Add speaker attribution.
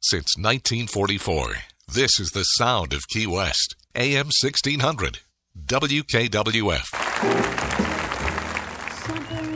Speaker 1: Since 1944, this is the sound of Key West. AM 1600. WKWF.
Speaker 2: Something